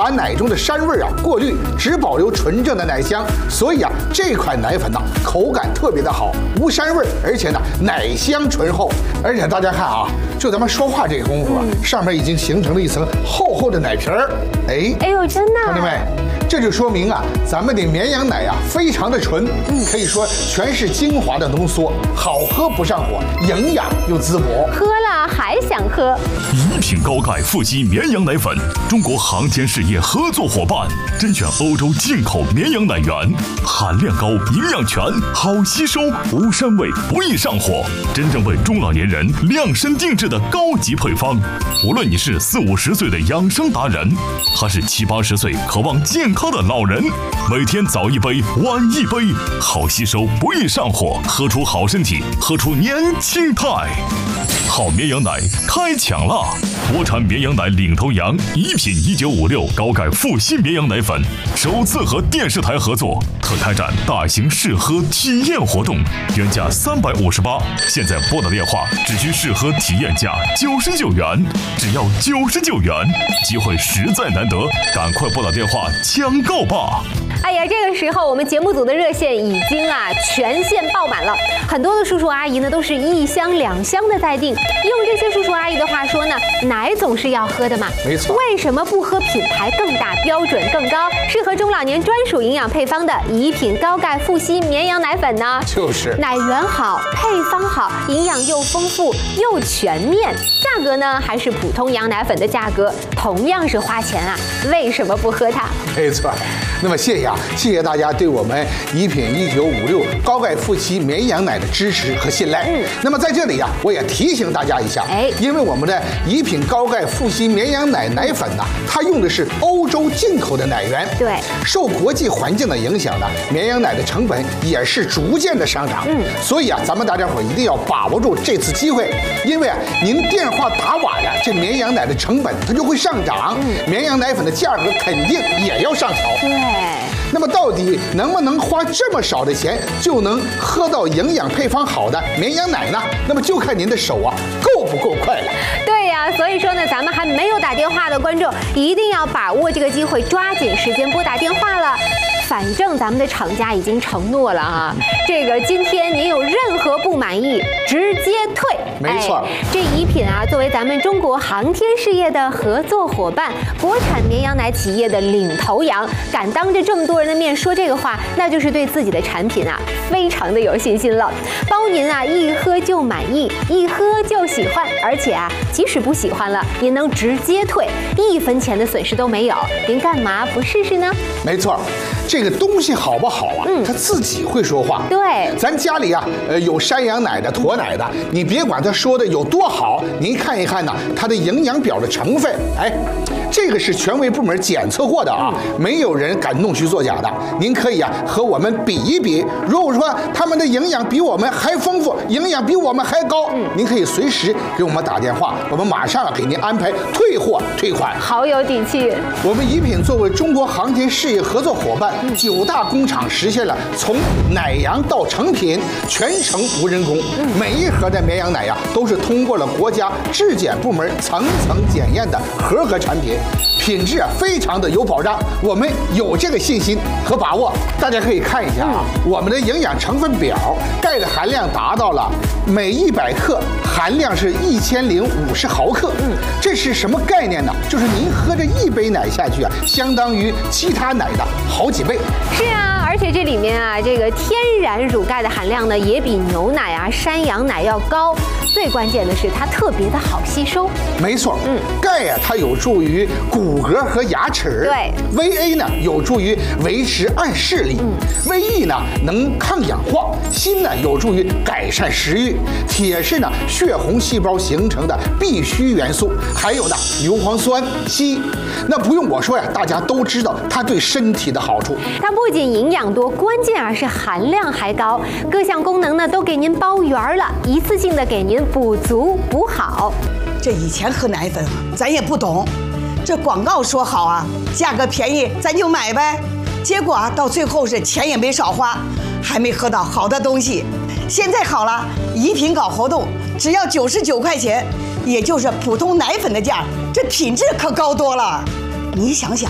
把奶中的膻味过滤，只保留纯正的奶香，所以这款奶粉口感特别的好，无膻味，而且奶香醇厚。而且大家看就咱们说话这个功夫上面已经形成了一层厚厚的奶皮儿。 哎呦，真的！ 看见没？这就说明咱们的绵羊奶非常的纯，可以说全是精华的浓缩，好喝不上火，营养又滋补。 喝了还想喝。 一品高钙富硒绵羊奶粉，中国航天事业合作伙伴，甄选欧洲进口绵羊奶源，含量高，营养全，好吸收，无膻味，不易上火，真正为中老年人量身定制的高级配方。无论你是40、50岁的养生达人，还是70、80岁渴望健康的老人，每天早一杯，晚一杯，好吸收，不易上火，喝出好身体，喝出年轻态。好绵羊奶开抢了！国产绵羊奶领头羊一品1956高钙富硒绵羊奶粉，首次和电视台合作，特开展大型试喝体验活动，原价358，现在拨打电话只需试喝体验价99元，只要99元，机会实在难得，赶快拨打电话抢购吧！ 哎呀，这个时候我们节目组的热线已经全线爆满了，很多的叔叔阿姨呢都是1箱2箱的在订。用这些叔叔阿姨的话说呢，奶总是要喝的嘛， 没错。 为什么不喝品牌更大、标准更高、适合中老年专属营养配方的一品高钙富硒绵羊奶粉呢？ 就是奶源好，配方好，营养又丰富又全面，价格呢还是普通羊奶粉的价格，同样是花钱为什么不喝它？ 没错。那么谢谢大家对我们一品1956高钙富硒绵羊奶的支持和信赖。那么在这里我也提醒大家一下，因为我们的一品高钙富硒绵羊奶奶粉它用的是欧洲进口的奶源， 对， 受国际环境的影响绵羊奶的成本也是逐渐的上涨。所以咱们大家伙一定要把握住这次机会，因为您电话打晚了，这绵羊奶的成本它就会上涨，绵羊奶粉的价格肯定也要上调。 对。 那么到底能不能花这么少的钱就能喝到营养配方好的绵羊奶呢？那么就看您的手够不够快了。 对呀，所以说呢，咱们还没有打电话的观众一定要把握这个机会，抓紧时间拨打电话了。反正咱们的厂家已经承诺了这个今天您有任何不满意，直接退。 没错， 这一品作为咱们中国航天事业的合作伙伴，国产绵羊奶企业的领头羊，敢当着这么多人的面说这个话，那就是对自己的产品非常的有信心了。包您一喝就满意，一喝就喜欢，而且即使不喜欢了，您能直接退，1分钱的损失都没有，您干嘛不试试呢？ 没错。这个东西好不好它自己会说话。 对， 咱家里有山羊奶的、驼奶的，你别管他说的有多好，您看一看它的营养表的成分，这个是权威部门检测过的没有人敢弄虚作假的。您可以和我们比一比，如果说他们的营养比我们还丰富，营养比我们还高，您可以随时给我们打电话，我们马上给您安排退货退款。 好有底气。 我们一品作为中国航天事业合作伙伴，9大工厂实现了从奶羊到成品全程无人工，每一盒的绵羊奶都是通过了国家质检部门层层检验的合格产品，品质非常的有保障，我们有这个信心和把握。大家可以看一下我们的营养成分表，钙的含量达到了每100克含量是1050毫克。这是什么概念呢？就是您喝这1杯奶下去相当于其他奶的好几倍。 是而且这里面这个天然乳钙的含量呢，也比牛奶山羊奶要高。最关键的是它特别的好吸收。 没错，钙它有助于骨骼和牙齿。 对 ，VA 呢有助于维持暗视力，VE 呢能抗氧化，锌呢有助于改善食欲，铁是血红细胞形成的必需元素，还有牛磺酸、硒。那不用我说大家都知道它对身体的好处。 它不仅营养多，关键是含量还高，各项功能呢都给您包圆了，一次性的给您补足补好。 这以前喝奶粉咱也不懂，这广告说好价格便宜咱就买呗，结果到最后是钱也没少花，还没喝到好的东西。现在好了，一品搞活动，只要99块钱，也就是普通奶粉的价，这品质可高多了。你想想